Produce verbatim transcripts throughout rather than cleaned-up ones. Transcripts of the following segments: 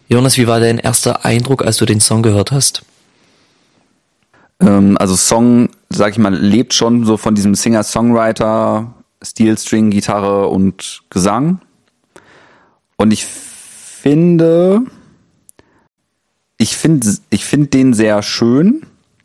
Jonas, wie war dein erster Eindruck, als du den Song gehört hast? Ähm, also Song, sag ich mal, lebt schon so von diesem Singer-Songwriter, Steel, String, Gitarre und Gesang. Und ich finde, ich finde, ich finde den sehr schön.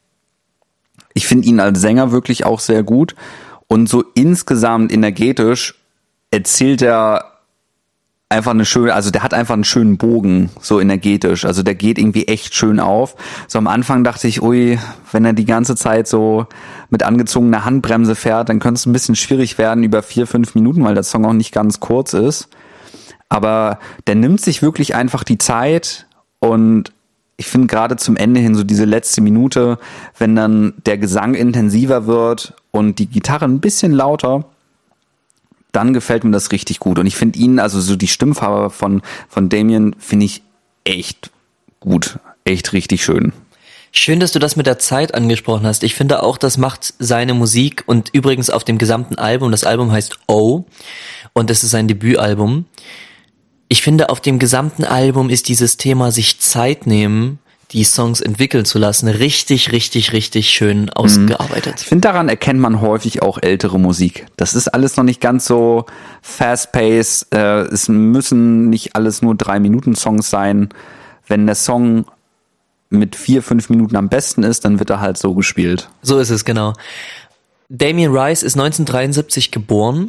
Ich finde ihn als Sänger wirklich auch sehr gut. Und so insgesamt energetisch erzählt er einfach eine schöne, also der hat einfach einen schönen Bogen, so energetisch. Also der geht irgendwie echt schön auf. So am Anfang dachte ich, ui, wenn er die ganze Zeit so mit angezogener Handbremse fährt, dann könnte es ein bisschen schwierig werden über vier, fünf Minuten, weil der Song auch nicht ganz kurz ist. Aber der nimmt sich wirklich einfach die Zeit und ich finde gerade zum Ende hin so diese letzte Minute, wenn dann der Gesang intensiver wird und die Gitarre ein bisschen lauter, dann gefällt mir das richtig gut. Und ich finde ihn, also so die Stimmfarbe von, von Damien finde ich echt gut. Echt richtig schön. Schön, dass du das mit der Zeit angesprochen hast. Ich finde auch, das macht seine Musik und übrigens auf dem gesamten Album, das Album heißt O und das ist sein Debütalbum. Ich finde, auf dem gesamten Album ist dieses Thema sich Zeit nehmen, die Songs entwickeln zu lassen, richtig, richtig, richtig schön ausgearbeitet. Ich finde, daran erkennt man häufig auch ältere Musik. Das ist alles noch nicht ganz so fast-paced. Äh, es müssen nicht alles nur Drei-Minuten-Songs sein. Wenn der Song mit vier, fünf Minuten am besten ist, dann wird er halt so gespielt. So ist es, genau. Damien Rice ist neunzehnhundertdreiundsiebzig geboren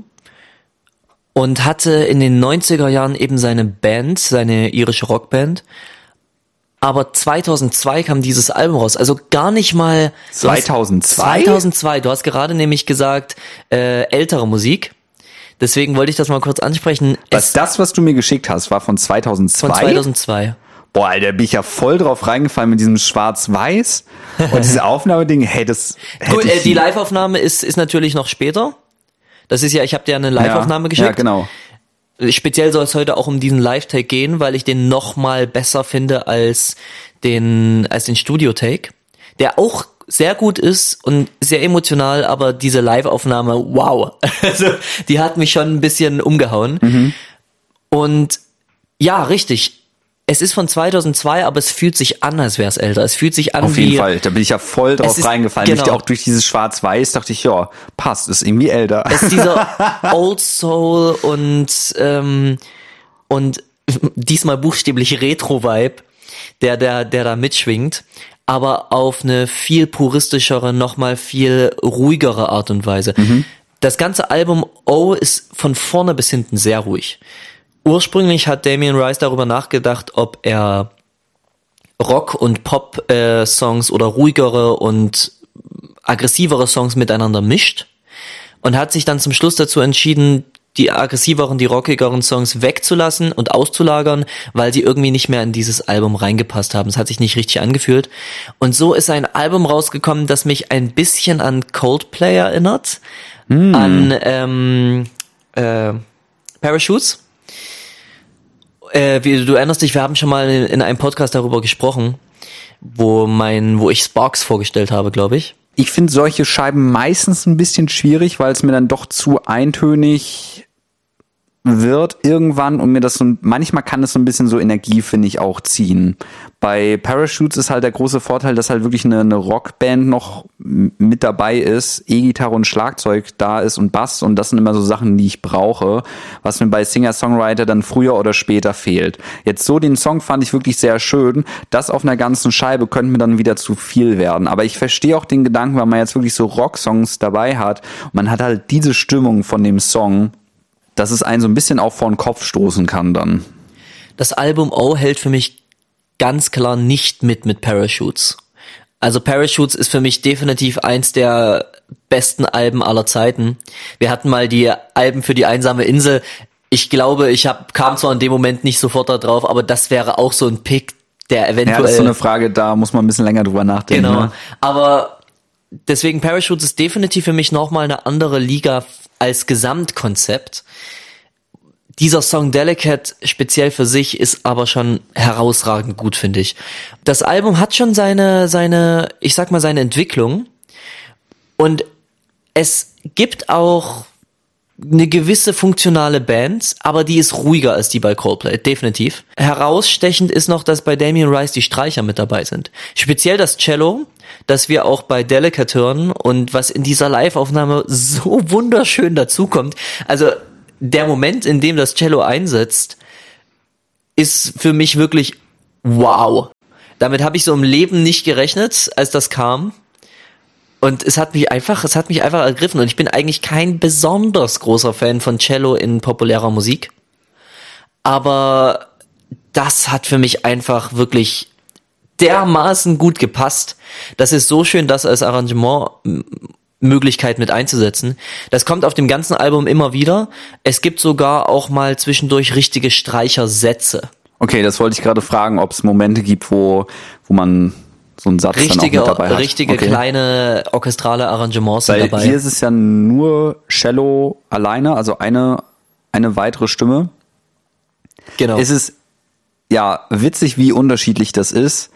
und hatte in den neunziger Jahren eben seine Band, seine irische Rockband. Aber zweitausendzwei kam dieses Album raus, also gar nicht mal... zweitausendzwei? zweitausendzwei, du hast gerade nämlich gesagt, äh, ältere Musik. Deswegen wollte ich das mal kurz ansprechen. Was, das, was du mir geschickt hast, war von zweitausendzwei? Von zweitausendzwei. Boah, Alter, bin ich ja voll drauf reingefallen mit diesem Schwarz-Weiß. Und diese Aufnahmeding, hey, das... Gut, äh, die Live-Aufnahme ist, ist natürlich noch später. Das ist ja, ich habe dir eine Live-Aufnahme ja, geschickt. Ja, genau. Speziell soll es heute auch um diesen Live-Take gehen, weil ich den noch mal besser finde als den als den Studio-Take, der auch sehr gut ist und sehr emotional, aber diese Live-Aufnahme, wow, also die hat mich schon ein bisschen umgehauen. Mhm. Und ja, richtig. Es ist von zweitausendzwei, aber es fühlt sich an, als wäre es älter. Es fühlt sich an Auf wie... Auf jeden Fall, da bin ich ja voll drauf ist, reingefallen. genau. Ich auch durch dieses Schwarz-Weiß dachte ich, ja, passt, ist irgendwie älter. Es ist dieser Old Soul und ähm, und diesmal buchstäblich Retro-Vibe, der, der, der da mitschwingt, aber auf eine viel puristischere, nochmal viel ruhigere Art und Weise. Mhm. Das ganze Album O ist von vorne bis hinten sehr ruhig. Ursprünglich hat Damien Rice darüber nachgedacht, ob er Rock- und Pop-Songs äh, oder ruhigere und aggressivere Songs miteinander mischt und hat sich dann zum Schluss dazu entschieden, die aggressiveren, die rockigeren Songs wegzulassen und auszulagern, weil sie irgendwie nicht mehr in dieses Album reingepasst haben. Es hat sich nicht richtig angefühlt. Und so ist ein Album rausgekommen, das mich ein bisschen an Coldplay erinnert, mm. an ähm, äh, Parachutes. Äh, wie, du erinnerst dich, wir haben schon mal in, in einem Podcast darüber gesprochen, wo mein, wo ich Sparks vorgestellt habe, glaube ich. Ich finde solche Scheiben meistens ein bisschen schwierig, weil es mir dann doch zu eintönig wird irgendwann und mir das so, manchmal kann es so ein bisschen so Energie, finde ich, auch ziehen. Bei Parachutes ist halt der große Vorteil, dass halt wirklich eine, eine Rockband noch mit dabei ist, E-Gitarre und Schlagzeug da ist und Bass und das sind immer so Sachen, die ich brauche, was mir bei Singer-Songwriter dann früher oder später fehlt. Jetzt so den Song fand ich wirklich sehr schön, das auf einer ganzen Scheibe könnte mir dann wieder zu viel werden, aber ich verstehe auch den Gedanken, weil man jetzt wirklich so Rocksongs dabei hat und man hat halt diese Stimmung von dem Song, dass es einen so ein bisschen auch vor den Kopf stoßen kann dann. Das Album O hält für mich ganz klar nicht mit mit Parachutes. Also Parachutes ist für mich definitiv eins der besten Alben aller Zeiten. Wir hatten mal die Alben für die einsame Insel. Ich glaube, ich hab, kam zwar in dem Moment nicht sofort da drauf, aber das wäre auch so ein Pick, der eventuell... Ja, das ist so eine Frage, da muss man ein bisschen länger drüber nachdenken. Genau, ne? Aber deswegen Parachutes ist definitiv für mich nochmal eine andere Liga als Gesamtkonzept. Dieser Song Delicate speziell für sich ist aber schon herausragend gut, finde ich. Das Album hat schon seine, seine, ich sag mal, seine Entwicklung und es gibt auch eine gewisse funktionale Band, aber die ist ruhiger als die bei Coldplay, definitiv. Herausstechend ist noch, dass bei Damien Rice die Streicher mit dabei sind. Speziell das Cello, das wir auch bei Delicate hören und was in dieser Live-Aufnahme so wunderschön dazukommt. Also der Moment, in dem das Cello einsetzt, ist für mich wirklich wow. Damit habe ich so im Leben nicht gerechnet, als das kam. Und es hat mich einfach, es hat mich einfach ergriffen. Und ich bin eigentlich kein besonders großer Fan von Cello in populärer Musik. Aber das hat für mich einfach wirklich dermaßen gut gepasst. Das ist so schön, das als Arrangementmöglichkeit mit einzusetzen. Das kommt auf dem ganzen Album immer wieder. Es gibt sogar auch mal zwischendurch richtige Streichersätze. Okay, das wollte ich gerade fragen, ob es Momente gibt, wo, wo man so einen Satz richtige, dann auch mit dabei hat. Richtige okay. kleine orchestrale Arrangements Weil sind dabei. Hier ist es ja nur Cello alleine, also eine, eine weitere Stimme. Genau. Es ist ja witzig, wie unterschiedlich das ist.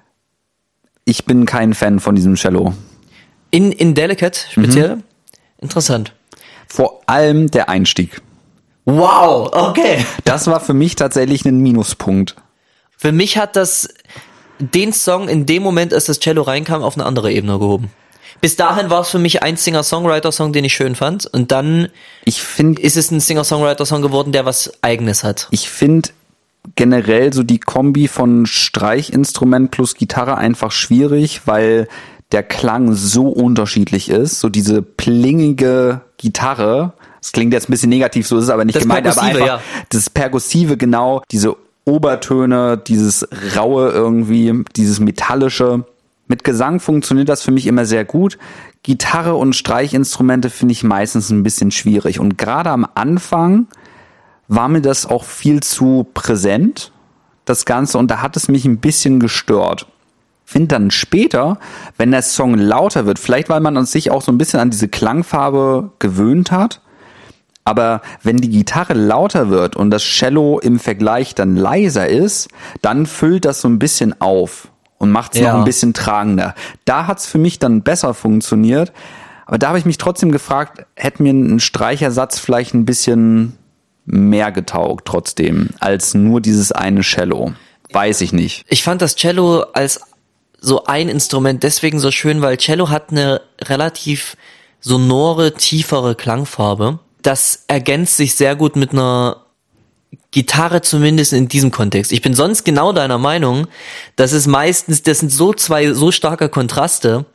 Ich bin kein Fan von diesem Cello. In, in Delicate speziell? Mhm. Interessant. Vor allem der Einstieg. Wow, okay. Das war für mich tatsächlich ein Minuspunkt. Für mich hat das den Song in dem Moment, als das Cello reinkam, auf eine andere Ebene gehoben. Bis dahin war es für mich ein Singer-Songwriter-Song, den ich schön fand. Und dann ich find, ist es ein Singer-Songwriter-Song geworden, der was Eigenes hat. Ich finde generell so die Kombi von Streichinstrument plus Gitarre einfach schwierig, weil der Klang so unterschiedlich ist. So diese plingige Gitarre, das klingt jetzt ein bisschen negativ, so ist es aber nicht das gemeint, aber einfach ja. das Perkussive, genau, diese Obertöne, dieses Raue irgendwie, dieses Metallische. Mit Gesang funktioniert das für mich immer sehr gut. Gitarre und Streichinstrumente finde ich meistens ein bisschen schwierig. Und gerade am Anfang war mir das auch viel zu präsent, das Ganze, und da hat es mich ein bisschen gestört. Finde dann später, wenn der Song lauter wird, vielleicht weil man sich auch so ein bisschen an diese Klangfarbe gewöhnt hat, aber wenn die Gitarre lauter wird und das Cello im Vergleich dann leiser ist, dann füllt das so ein bisschen auf und macht es ja. noch ein bisschen tragender. Da hat es für mich dann besser funktioniert, aber da habe ich mich trotzdem gefragt, hätte mir ein Streichersatz vielleicht ein bisschen mehr getaugt trotzdem, als nur dieses eine Cello. Weiß ich nicht. Ich fand das Cello als so ein Instrument deswegen so schön, weil Cello hat eine relativ sonore, tiefere Klangfarbe. Das ergänzt sich sehr gut mit einer Gitarre, zumindest in diesem Kontext. Ich bin sonst genau deiner Meinung, dass es meistens, das sind so zwei so starke Kontraste,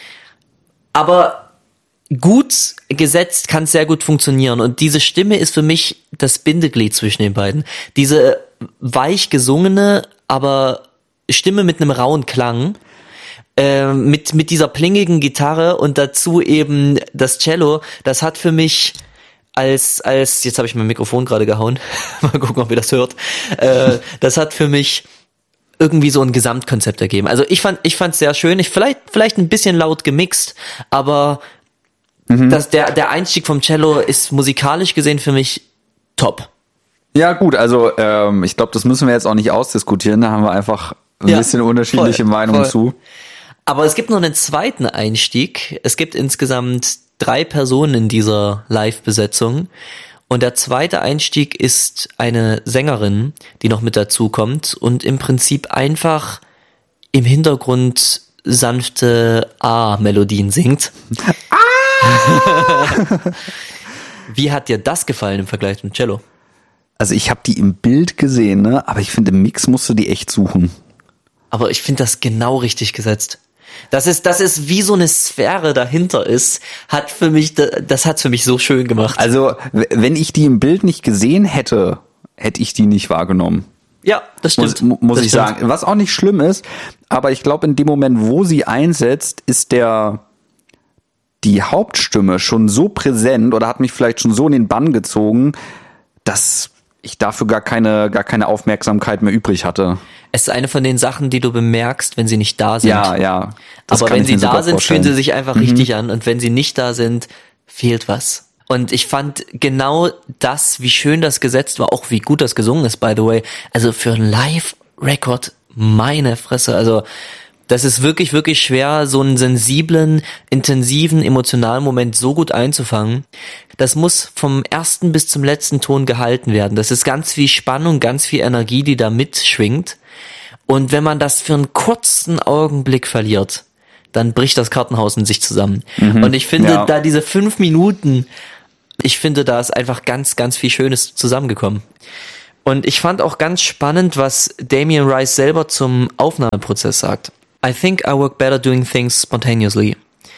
aber gut gesetzt kann es sehr gut funktionieren, und diese Stimme ist für mich das Bindeglied zwischen den beiden. Diese weich gesungene, aber Stimme mit einem rauen Klang, äh, mit mit dieser plingigen Gitarre und dazu eben das Cello, das hat für mich als, als, jetzt habe ich mein Mikrofon gerade gehauen, mal gucken, ob ihr das hört, äh, das hat für mich irgendwie so ein Gesamtkonzept ergeben. Also ich fand, ich fand's sehr schön, ich vielleicht, vielleicht ein bisschen laut gemixt, aber mhm. das, der, der Einstieg vom Cello ist musikalisch gesehen für mich top. Ja gut, also ähm, ich glaube, das müssen wir jetzt auch nicht ausdiskutieren, da haben wir einfach ein ja, bisschen unterschiedliche voll, Meinungen voll. zu. Aber es gibt noch einen zweiten Einstieg. Es gibt insgesamt drei Personen in dieser Live-Besetzung. Und der zweite Einstieg ist eine Sängerin, die noch mit dazu kommt und im Prinzip einfach im Hintergrund sanfte A-Melodien singt. Ah! Wie hat dir das gefallen im Vergleich zum Cello? Also ich habe die im Bild gesehen, ne? Aber ich finde, im Mix musst du die echt suchen. Aber ich finde das genau richtig gesetzt. Das ist, das ist wie so eine Sphäre dahinter ist, hat für mich, das hat's für mich so schön gemacht. Also, wenn ich die im Bild nicht gesehen hätte, hätte ich die nicht wahrgenommen. Ja, das stimmt. Muss, muss das ich stimmt. sagen. Was auch nicht schlimm ist, aber ich glaube, in dem Moment, wo sie einsetzt, ist der, die Hauptstimme schon so präsent oder hat mich vielleicht schon so in den Bann gezogen, dass ich dafür gar keine, gar keine Aufmerksamkeit mehr übrig hatte. Es ist eine von den Sachen, die du bemerkst, wenn sie nicht da sind. Ja, ja. Aber wenn sie da sind, fühlen sie sich einfach mhm. richtig an. Und wenn sie nicht da sind, fehlt was. Und ich fand genau das, wie schön das gesetzt war, auch wie gut das gesungen ist, by the way. Also für ein Live-Record, meine Fresse. Also Das ist wirklich, wirklich schwer, so einen sensiblen, intensiven, emotionalen Moment so gut einzufangen. Das muss vom ersten bis zum letzten Ton gehalten werden. Das ist ganz viel Spannung, ganz viel Energie, die da mitschwingt. Und wenn man das für einen kurzen Augenblick verliert, dann bricht das Kartenhaus in sich zusammen. Mhm, und ich finde, ja. da diese fünf Minuten, ich finde, da ist einfach ganz, ganz viel Schönes zusammengekommen. Und ich fand auch ganz spannend, was Damien Rice selber zum Aufnahmeprozess sagt. I think I work better doing things spontaneously.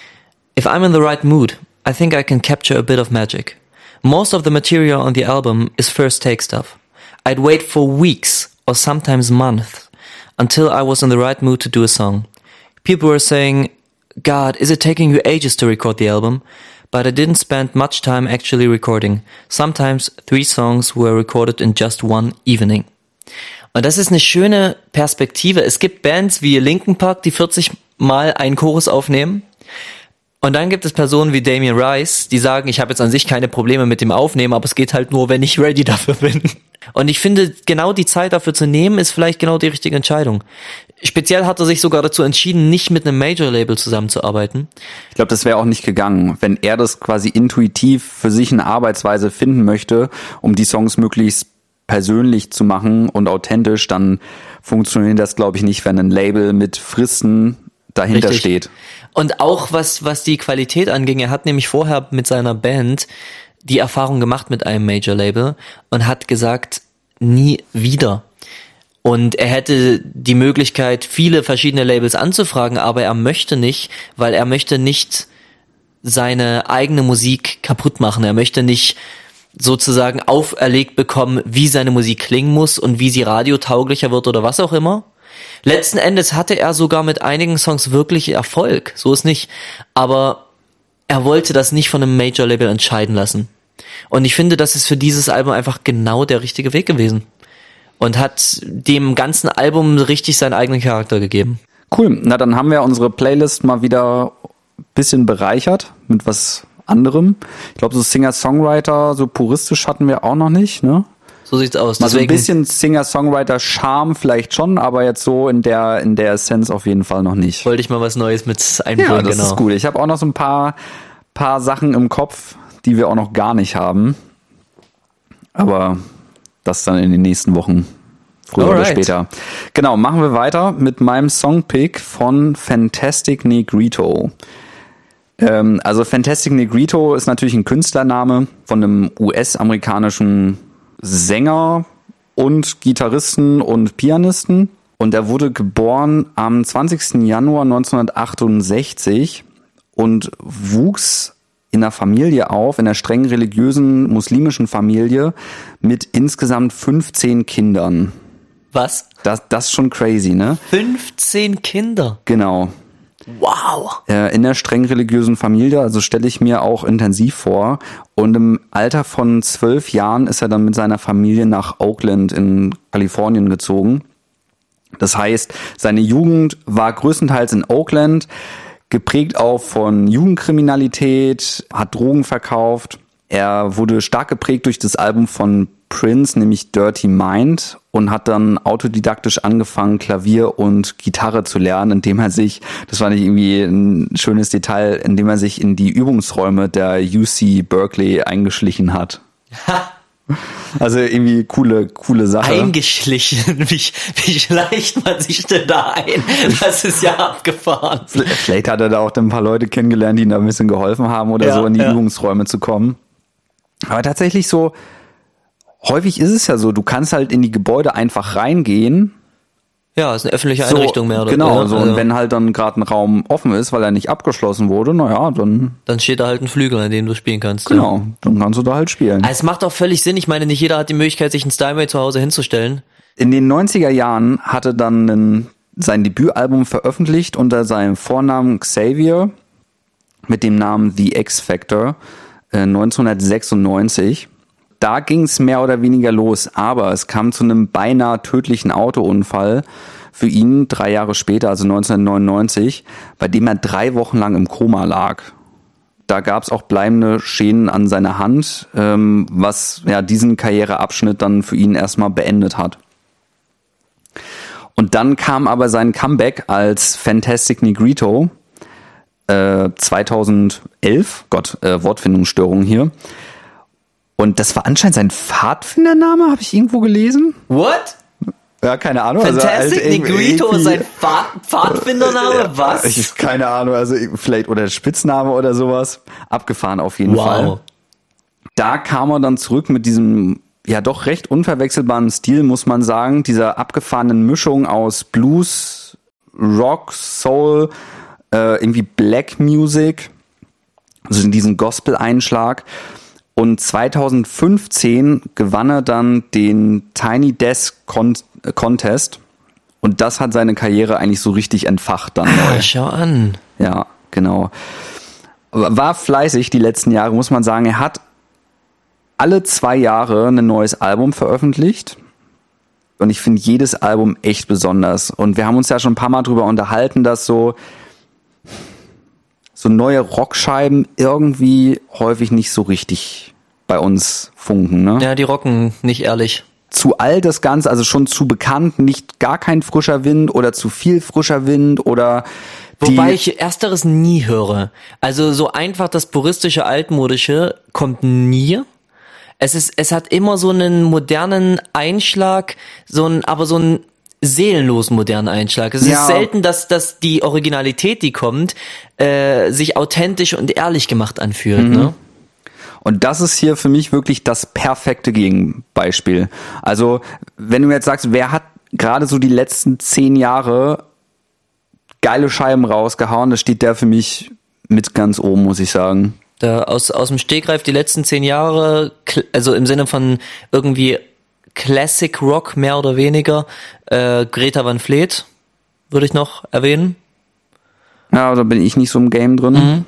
If I'm in the right mood, I think I can capture a bit of magic. Most of the material on the album is first take stuff. I'd wait for weeks or sometimes months until I was in the right mood to do a song. People were saying, God, is it taking you ages to record the album? But I didn't spend much time actually recording. Sometimes three songs were recorded in just one evening. Und das ist eine schöne Perspektive. Es gibt Bands wie Linkin Park, die vierzig Mal einen Chorus aufnehmen. Und dann gibt es Personen wie Damien Rice, die sagen, ich habe jetzt an sich keine Probleme mit dem Aufnehmen, aber es geht halt nur, wenn ich ready dafür bin. Und ich finde, genau die Zeit dafür zu nehmen, ist vielleicht genau die richtige Entscheidung. Speziell hat er sich sogar dazu entschieden, nicht mit einem Major-Label zusammenzuarbeiten. Ich glaube, das wäre auch nicht gegangen, wenn er das quasi intuitiv für sich eine Arbeitsweise finden möchte, um die Songs möglichst persönlich zu machen und authentisch, dann funktioniert das, glaube ich, nicht, wenn ein Label mit Fristen dahinter Richtig. steht. Und auch was was die Qualität anging, er hat nämlich vorher mit seiner Band die Erfahrung gemacht mit einem Major-Label und hat gesagt, nie wieder. Und er hätte die Möglichkeit, viele verschiedene Labels anzufragen, aber er möchte nicht, weil er möchte nicht seine eigene Musik kaputt machen. Er möchte nicht sozusagen auferlegt bekommen, wie seine Musik klingen muss und wie sie radiotauglicher wird oder was auch immer. Letzten Endes hatte er sogar mit einigen Songs wirklich Erfolg, so ist nicht. Aber er wollte das nicht von einem Major-Label entscheiden lassen. Und ich finde, das ist für dieses Album einfach genau der richtige Weg gewesen. Und hat dem ganzen Album richtig seinen eigenen Charakter gegeben. Cool, na dann haben wir unsere Playlist mal wieder ein bisschen bereichert mit was anderem. Ich glaube, so Singer-Songwriter, so puristisch hatten wir auch noch nicht, ne? So sieht's aus. Also ein bisschen Singer-Songwriter-Charme vielleicht schon, aber jetzt so in der in der Essenz auf jeden Fall noch nicht. Wollte ich mal was Neues mit einbringen, ja, das genau. ist gut. Ich habe auch noch so ein paar paar Sachen im Kopf, die wir auch noch gar nicht haben. Aber das dann in den nächsten Wochen, früher Alright. oder später. Genau, machen wir weiter mit meinem Songpick von Fantastic Negrito. Ähm, also Fantastic Negrito ist natürlich ein Künstlername von einem U S-amerikanischen Sänger und Gitarristen und Pianisten. Und er wurde geboren am zwanzigsten Januar neunzehnhundertachtundsechzig und wuchs in einer Familie auf, in einer streng religiösen muslimischen Familie mit insgesamt fünfzehn Kindern. Was? Das, das ist schon crazy, ne? fünfzehn Kinder? Genau. Wow. Äh, in der streng religiösen Familie, also stelle ich mir auch intensiv vor. Und im Alter von zwölf Jahren ist er dann mit seiner Familie nach Oakland in Kalifornien gezogen. Das heißt, seine Jugend war größtenteils in Oakland, geprägt auch von Jugendkriminalität, hat Drogen verkauft. Er wurde stark geprägt durch das Album von Prince, nämlich Dirty Mind, und hat dann autodidaktisch angefangen, Klavier und Gitarre zu lernen, indem er sich, das fand ich irgendwie ein schönes Detail, indem er sich in die Übungsräume der U C Berkeley eingeschlichen hat. Ha. Also irgendwie coole, coole Sache. Eingeschlichen? Wie, wie schleicht man sich denn da ein? Das ist ja abgefahren. Vielleicht hat er da auch ein paar Leute kennengelernt, die ihm da ein bisschen geholfen haben oder ja, so in die ja. Übungsräume zu kommen. Aber tatsächlich so, häufig ist es ja so, du kannst halt in die Gebäude einfach reingehen. Ja, ist eine öffentliche Einrichtung so, mehr oder Genau, ja, so also. Und wenn halt dann gerade ein Raum offen ist, weil er nicht abgeschlossen wurde, naja, dann... Dann steht da halt ein Flügel, an dem du spielen kannst. Genau, ja. dann kannst du da halt spielen. Es macht auch völlig Sinn, ich meine, nicht jeder hat die Möglichkeit, sich ein Steinway zu Hause hinzustellen. In den neunziger Jahren hatte dann ein, sein Debütalbum veröffentlicht unter seinem Vornamen Xavier mit dem Namen The X Factor äh, neunzehnhundertsechsundneunzig. Da ging es mehr oder weniger los, aber es kam zu einem beinahe tödlichen Autounfall für ihn drei Jahre später, also neunzehnhundertneunundneunzig, bei dem er drei Wochen lang im Koma lag. Da gab es auch bleibende Schäden an seiner Hand, ähm, was ja diesen Karriereabschnitt dann für ihn erstmal beendet hat. Und dann kam aber sein Comeback als Fantastic Negrito äh, zweitausendelf. Gott, äh, Wortfindungsstörung hier. Und das war anscheinend sein Pfadfindername, habe ich irgendwo gelesen. What? Ja, keine Ahnung. Fantastic also halt Negrito ist sein Pfad, Pfadfindername? Was? Ich, keine Ahnung, also vielleicht oder Spitzname oder sowas. Abgefahren auf jeden wow. Fall. Da kam er dann zurück mit diesem ja doch recht unverwechselbaren Stil, muss man sagen. Dieser abgefahrenen Mischung aus Blues, Rock, Soul, äh, irgendwie Black Music, also in diesen Gospel-Einschlag. Und zweitausendfünfzehn gewann er dann den Tiny Desk Con- Contest. Und das hat seine Karriere eigentlich so richtig entfacht dann. Ah, schau an. Ja, genau. War fleißig die letzten Jahre, muss man sagen. Er hat alle zwei Jahre ein neues Album veröffentlicht. Und ich finde jedes Album echt besonders. Und wir haben uns ja schon ein paar Mal drüber unterhalten, dass so, so neue Rockscheiben irgendwie häufig nicht so richtig bei uns funken, ne? Ja, die rocken nicht ehrlich. Zu alt das Ganze, also schon zu bekannt, nicht gar kein frischer Wind oder zu viel frischer Wind oder die Wobei ich Ersteres nie höre. Also so einfach das puristische, altmodische kommt nie. Es ist, es hat immer so einen modernen Einschlag, so ein, aber so einen seelenlosen modernen Einschlag. Es Ja. ist selten, dass, dass die Originalität, die kommt, äh, sich authentisch und ehrlich gemacht anfühlt, Mhm. ne? Und das ist hier für mich wirklich das perfekte Gegenbeispiel. Also, wenn du mir jetzt sagst, wer hat gerade so die letzten zehn Jahre geile Scheiben rausgehauen, da steht der für mich mit ganz oben, muss ich sagen. Da aus, aus dem Stegreif die letzten zehn Jahre, kl- also im Sinne von irgendwie Classic Rock, mehr oder weniger, äh, Greta Van Fleet, würde ich noch erwähnen. Ja, da bin ich nicht so im Game drin. Mhm.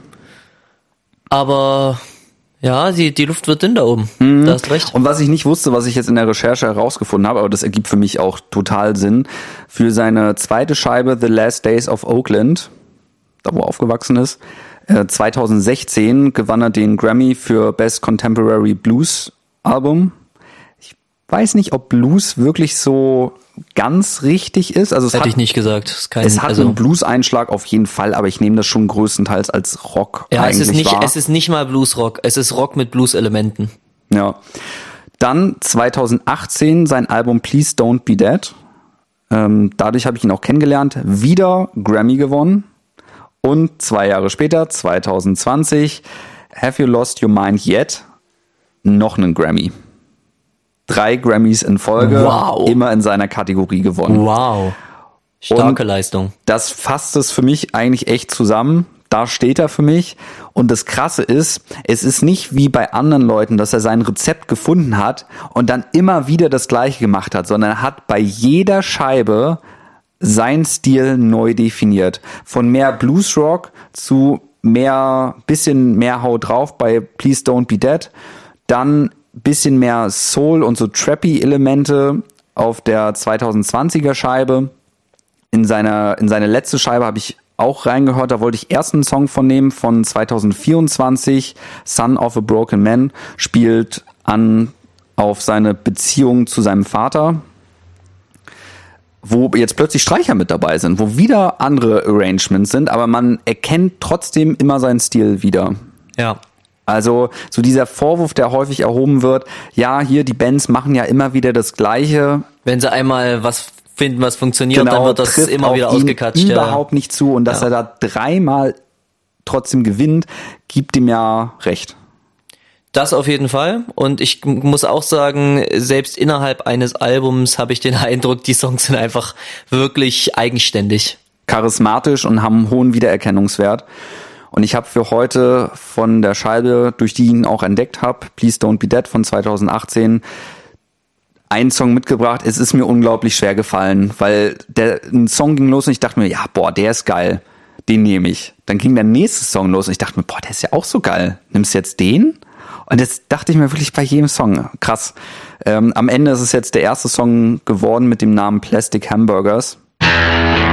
Aber ja, die, die Luft wird dünn da oben. Mhm. Da hast recht. Und was ich nicht wusste, was ich jetzt in der Recherche herausgefunden habe, aber das ergibt für mich auch total Sinn, für seine zweite Scheibe The Last Days of Oakland, da wo er aufgewachsen ist, äh, zweitausendsechzehn gewann er den Grammy für Best Contemporary Blues Album. Ich weiß nicht, ob Blues wirklich so ganz richtig ist. Also es Hätte hat, ich nicht gesagt. Es, ist kein, es hat also, einen Blues-Einschlag auf jeden Fall, aber ich nehme das schon größtenteils als Rock ja, eigentlich es ist nicht, wahr. es ist nicht mal Bluesrock. Es ist Rock mit Blues-Elementen. Ja. Dann zweitausendachtzehn sein Album Please Don't Be Dead. Ähm, dadurch habe ich ihn auch kennengelernt. Wieder Grammy gewonnen. Und zwei Jahre später, zweitausendzwanzig, Have You Lost Your Mind Yet? Noch einen Grammy. Drei Grammys in Folge, Wow. immer in seiner Kategorie gewonnen. Wow. Starke Und Leistung. Das fasst es für mich eigentlich echt zusammen. Da steht er für mich. Und das Krasse ist, es ist nicht wie bei anderen Leuten, dass er sein Rezept gefunden hat und dann immer wieder das Gleiche gemacht hat, sondern er hat bei jeder Scheibe seinen Stil neu definiert. Von mehr Bluesrock zu mehr, bisschen mehr Hau drauf bei Please Don't Be Dead. Dann bisschen mehr Soul und so Trappy-Elemente auf der zweitausendzwanziger Scheibe. In seiner, in seine letzte Scheibe habe ich auch reingehört, da wollte ich erst einen Song von nehmen, von zweitausendvierundzwanzig, Son of a Broken Man, spielt an auf seine Beziehung zu seinem Vater, wo jetzt plötzlich Streicher mit dabei sind, wo wieder andere Arrangements sind, aber man erkennt trotzdem immer seinen Stil wieder. Ja. Also so dieser Vorwurf, der häufig erhoben wird, ja, hier die Bands machen ja immer wieder das Gleiche. Wenn sie einmal was finden, was funktioniert, Genau, dann wird das trifft immer auf wieder ihn ausgekatscht. überhaupt Ja. nicht zu. Und dass Ja. er da dreimal trotzdem gewinnt, gibt ihm ja recht. Das auf jeden Fall. Und ich m- muss auch sagen, selbst innerhalb eines Albums habe ich den Eindruck, die Songs sind einfach wirklich eigenständig. Charismatisch und haben einen hohen Wiedererkennungswert. Und ich habe für heute von der Scheibe, durch die ich ihn auch entdeckt habe, Please Don't Be Dead von zweitausendachtzehn, einen Song mitgebracht. Es ist mir unglaublich schwer gefallen, weil der ein Song ging los und ich dachte mir, ja, boah, der ist geil, den nehme ich. Dann ging der nächste Song los und ich dachte mir, boah, der ist ja auch so geil. Nimmst du jetzt den? Und jetzt dachte ich mir wirklich bei jedem Song, krass. Ähm, am Ende ist es jetzt der erste Song geworden mit dem Namen Plastic Hamburgers.